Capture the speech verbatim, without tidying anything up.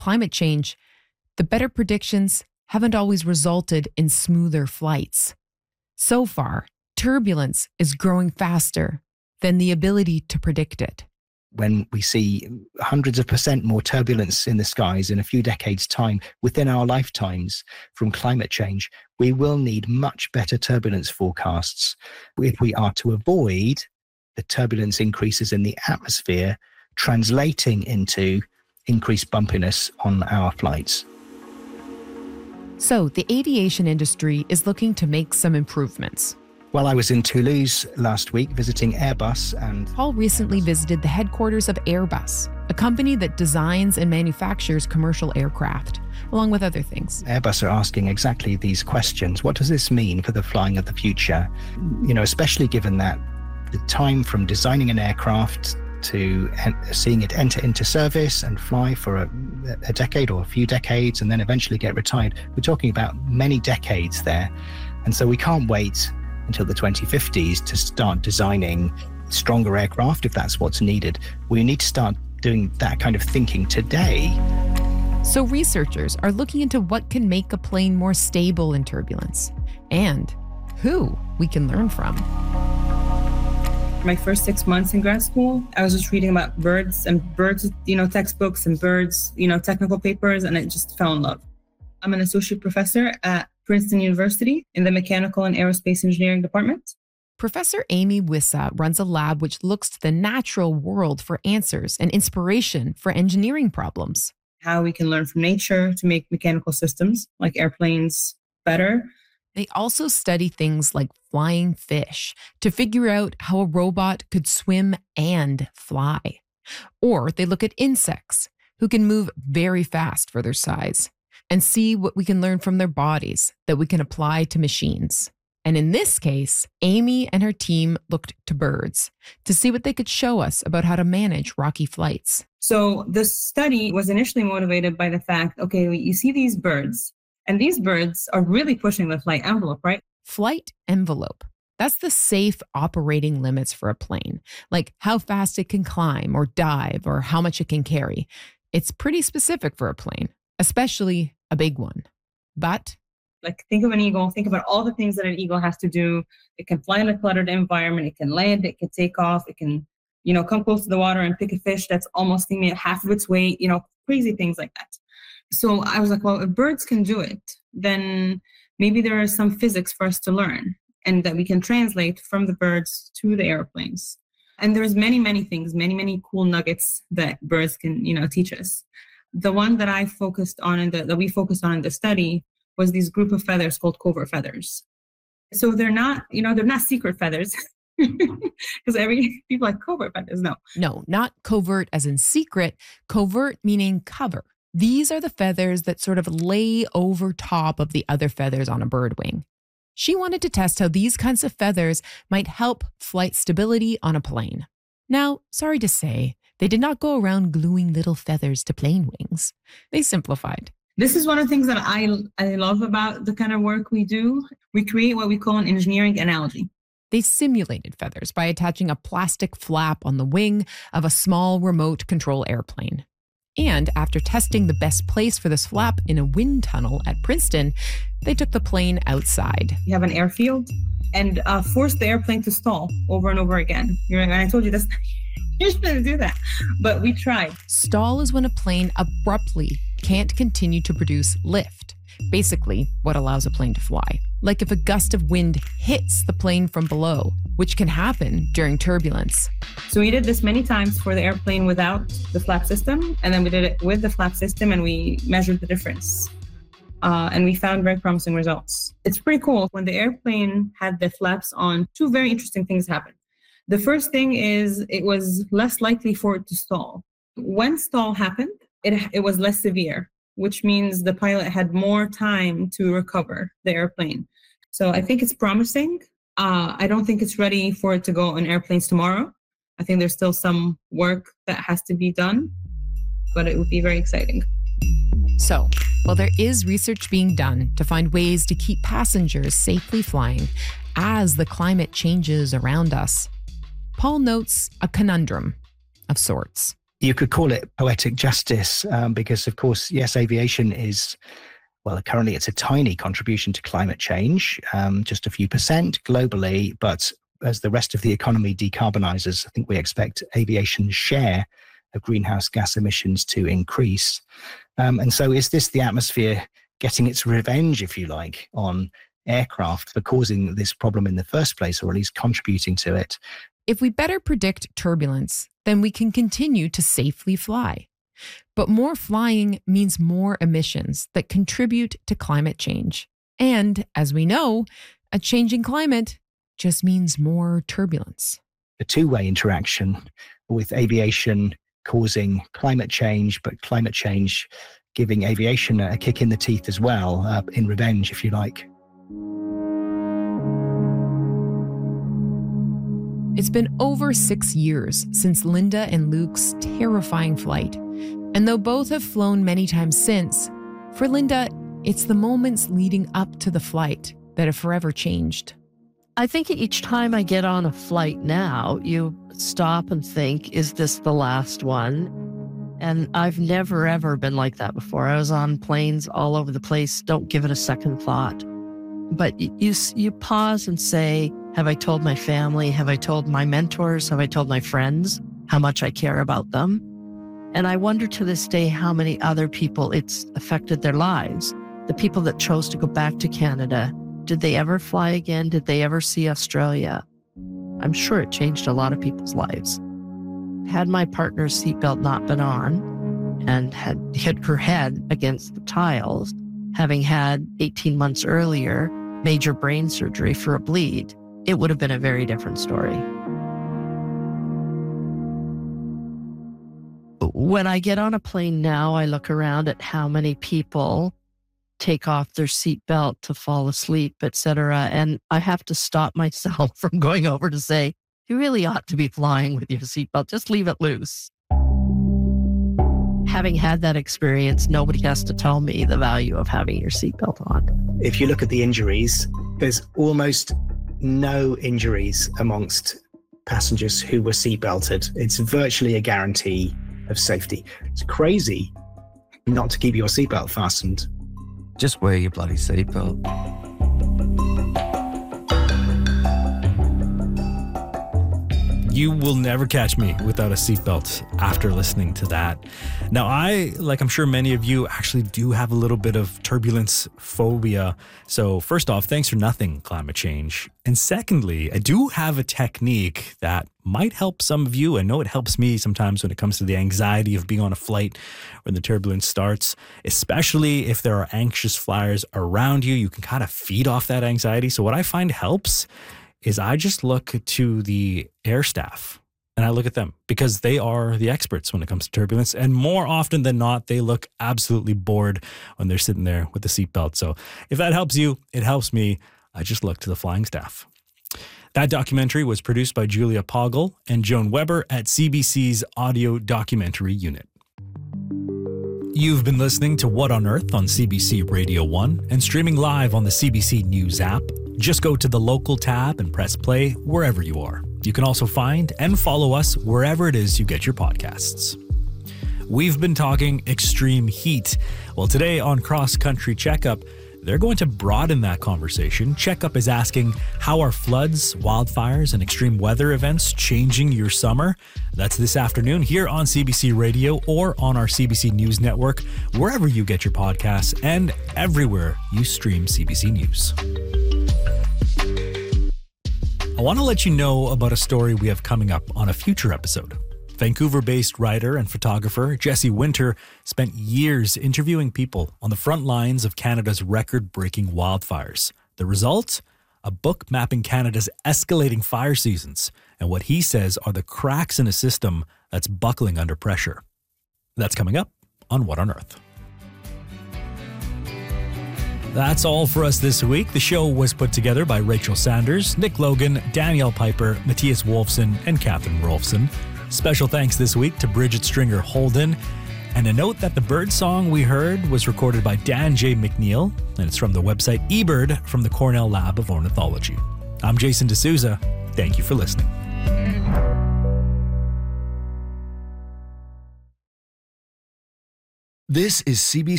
climate change, the better predictions haven't always resulted in smoother flights. So far, turbulence is growing faster than the ability to predict it. When we see hundreds of percent more turbulence in the skies in a few decades' time within our lifetimes from climate change, we will need much better turbulence forecasts if we are to avoid the turbulence increases in the atmosphere translating into increased bumpiness on our flights. So the aviation industry is looking to make some improvements. Well, I was in Toulouse last week visiting Airbus, and Paul recently visited the headquarters of Airbus, a company that designs and manufactures commercial aircraft, along with other things. Airbus are asking exactly these questions. What does this mean for the flying of the future? You know, especially given that the time from designing an aircraft to seeing it enter into service and fly for a, a decade or a few decades and then eventually get retired, we're talking about many decades there. And so we can't wait until the twenty fifties to start designing stronger aircraft if that's what's needed. We need to start doing that kind of thinking today. So researchers are looking into what can make a plane more stable in turbulence and who we can learn from. My first six months in grad school, I was just reading about birds and birds, you know, textbooks and birds, you know, technical papers, and I just fell in love. I'm an associate professor at Princeton University in the Mechanical and Aerospace Engineering Department. Professor Amy Wissa runs a lab which looks to the natural world for answers and inspiration for engineering problems. How we can learn from nature to make mechanical systems like airplanes better. They also study things like flying fish to figure out how a robot could swim and fly. Or they look at insects who can move very fast for their size and see what we can learn from their bodies that we can apply to machines. And in this case, Amy and her team looked to birds to see what they could show us about how to manage rocky flights. So the study was initially motivated by the fact, okay, you see these birds, and these birds are really pushing the flight envelope, right? Flight envelope. That's the safe operating limits for a plane, like how fast it can climb or dive or how much it can carry. It's pretty specific for a plane, especially a big one. But like, think of an eagle, think about all the things that an eagle has to do. It can fly in a cluttered environment, it can land, it can take off, it can, you know, come close to the water and pick a fish that's almost half of its weight, you know, crazy things like that. So I was like, well, if birds can do it, then maybe there is some physics for us to learn and that we can translate from the birds to the airplanes. And there's many, many things, many, many cool nuggets that birds can, you know, teach us. The one that I focused on and that we focused on in the study was these group of feathers called covert feathers. So they're not, you know, they're not secret feathers because every people like covert feathers. No, no, not covert as in secret, covert meaning cover. These are the feathers that sort of lay over top of the other feathers on a bird wing. She wanted to test how these kinds of feathers might help flight stability on a plane. Now, sorry to say, they did not go around gluing little feathers to plane wings. They simplified. This is one of the things that I, I love about the kind of work we do. We create what we call an engineering analogy. They simulated feathers by attaching a plastic flap on the wing of a small remote control airplane. And after testing the best place for this flap in a wind tunnel at Princeton, they took the plane outside. You have an airfield and uh, forced the airplane to stall over and over again. You're, and I told you this, you shouldn't do that, but we tried. Stall is when a plane abruptly can't continue to produce lift, basically what allows a plane to fly. Like if a gust of wind hits the plane from below, which can happen during turbulence. So we did this many times for the airplane without the flap system, and then we did it with the flap system and we measured the difference. Uh, and we found very promising results. It's pretty cool. When the airplane had the flaps on, two very interesting things happened. The first thing is it was less likely for it to stall. When stall happened, it, it was less severe, which means the pilot had more time to recover the airplane. So I think it's promising. Uh, I don't think it's ready for it to go on airplanes tomorrow. I think there's still some work that has to be done, but it would be very exciting. So, while there is research being done to find ways to keep passengers safely flying as the climate changes around us, Paul notes a conundrum of sorts. You could call it poetic justice um, because, of course, yes, aviation is, well, currently it's a tiny contribution to climate change, um, just a few percent globally. But as the rest of the economy decarbonizes, I think we expect aviation's share of greenhouse gas emissions to increase. Um, and so is this the atmosphere getting its revenge, if you like, on aircraft for causing this problem in the first place, or at least contributing to it? If we better predict turbulence, then we can continue to safely fly. But more flying means more emissions that contribute to climate change. And as we know, a changing climate just means more turbulence. A two-way interaction with aviation causing climate change, but climate change giving aviation a kick in the teeth as well, uh, in revenge, if you like. It's been over six years since Linda and Luke's terrifying flight. And though both have flown many times since, for Linda, it's the moments leading up to the flight that have forever changed. I think each time I get on a flight now, you stop and think, is this the last one? And I've never, ever been like that before. I was on planes all over the place. Don't give it a second thought. But you, you pause and say, have I told my family? Have I told my mentors? Have I told my friends how much I care about them? And I wonder to this day how many other people it's affected their lives. The people that chose to go back to Canada, did they ever fly again? Did they ever see Australia? I'm sure it changed a lot of people's lives. Had my partner's seatbelt not been on and had hit her head against the tiles, having had eighteen months earlier major brain surgery for a bleed, it would have been a very different story. When I get on a plane now, I look around at how many people take off their seatbelt to fall asleep, et cetera. And I have to stop myself from going over to say, you really ought to be flying with your seatbelt. Just leave it loose. Having had that experience, nobody has to tell me the value of having your seatbelt on. If you look at the injuries, there's almost no injuries amongst passengers who were seatbelted. It's virtually a guarantee of safety. It's crazy not to keep your seatbelt fastened. Just wear your bloody seatbelt. You will never catch me without a seatbelt after listening to that. Now, I, like I'm sure many of you, actually do have a little bit of turbulence phobia. So first off, thanks for nothing, climate change. And secondly, I do have a technique that might help some of you. I know it helps me sometimes when it comes to the anxiety of being on a flight when the turbulence starts, especially if there are anxious flyers around you. You can kind of feed off that anxiety. So what I find helps is I just look to the air staff and I look at them because they are the experts when it comes to turbulence. And more often than not, they look absolutely bored when they're sitting there with the seatbelt. So if that helps you, it helps me. I just look to the flying staff. That documentary was produced by Julia Poggle and Joan Weber at C B C's Audio Documentary Unit. You've been listening to What on Earth on C B C Radio one and streaming live on the C B C News app. Just go to the local tab and press play wherever you are. You can also find and follow us wherever it is you get your podcasts. We've been talking extreme heat. Well, today on Cross Country Checkup, they're going to broaden that conversation. Checkup is asking, how are floods, wildfires, and extreme weather events changing your summer? That's this afternoon here on C B C Radio or on our C B C News Network, wherever you get your podcasts and everywhere you stream C B C News. I want to let you know about a story we have coming up on a future episode. Vancouver-based writer and photographer Jesse Winter spent years interviewing people on the front lines of Canada's record-breaking wildfires. The result? A book mapping Canada's escalating fire seasons and what he says are the cracks in a system that's buckling under pressure. That's coming up on What on Earth. That's all for us this week. The show was put together by Rachel Sanders, Nick Logan, Danielle Piper, Matthias Wolfson, and Catherine Rolfson. Special thanks this week to Bridget Stringer Holden. And a note that the bird song we heard was recorded by Dan J. McNeil, and it's from the website eBird from the Cornell Lab of Ornithology. I'm Jason D'Souza. Thank you for listening. This is C B